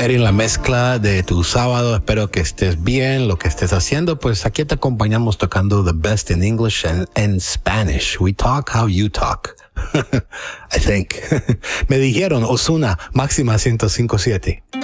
en la mezcla de tu sábado. Espero que estés bien, lo que estés haciendo. Pues aquí te acompañamos tocando the best in English and in Spanish. We talk how you talk. I think. Me dijeron Ozuna, máxima 105.7.